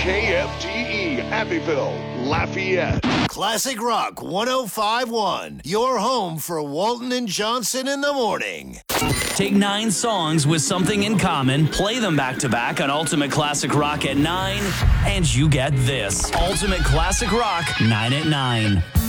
KFTE, Abbeville, Lafayette. Classic Rock 105.1, your home for Walton and Johnson in the morning. Take 9 songs with something in common, play them back-to-back on Ultimate Classic Rock at 9, and you get this. Ultimate Classic Rock, 9 at 9.